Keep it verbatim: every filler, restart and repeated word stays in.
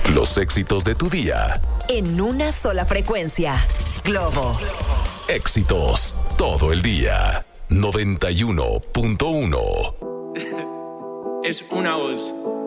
Los éxitos de tu día. En una sola frecuencia. Globo. Éxitos todo el día. noventa y uno punto uno. Es una voz.